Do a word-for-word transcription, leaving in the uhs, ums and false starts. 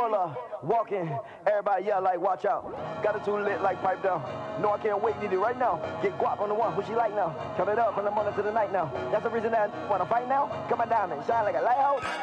full of walking. Everybody yell like, watch out. Got it too lit like pipe down. No, I can't wait, need it right now. Get guap on the one, who she like now? Count it up from the morning to the night now. That's the reason that I wanna fight now. Come on, diamond, shine like a lighthouse.